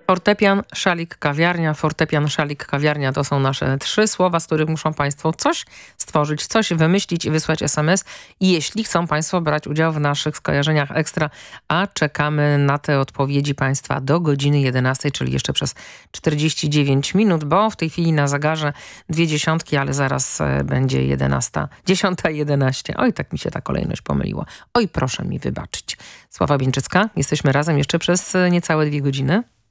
Fortepian, szalik, kawiarnia. Fortepian, szalik, kawiarnia to są nasze 3 słowa, z których muszą Państwo coś stworzyć, coś wymyślić i wysłać SMS. Jeśli chcą Państwo brać udział w naszych skojarzeniach ekstra, a czekamy na te odpowiedzi Państwa do godziny 11, czyli jeszcze przez 49 minut, bo w tej chwili na zegarze 2 dziesiątki, ale zaraz będzie 11, 10:11. Oj, tak mi się ta kolejność pomyliła. Oj, proszę mi wybaczyć. Sława Bieńczycka, jesteśmy razem jeszcze przez niecałe 2 godziny.